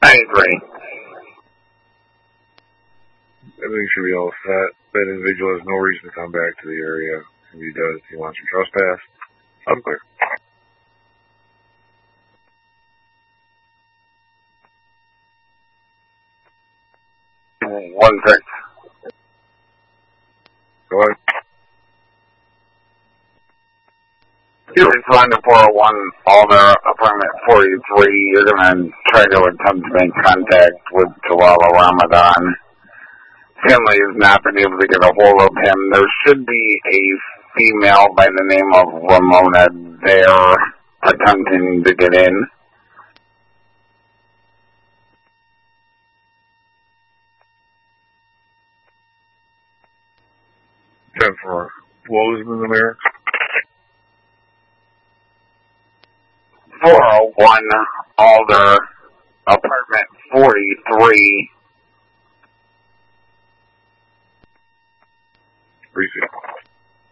I agree. Everything should be all set. That individual has no reason to come back to the area. If he does, he wants to trespass. I'm clear. One sec. Go ahead. You respond to 401 Alder, apartment 43. You're going to try to attempt to make contact with Talala Ramadan. Family has not been able to get a hold of him. There should be a female by the name of Ramona there attempting to get in. 10-4. What was the numeric? 401 Alder, apartment 43. Appreciate it.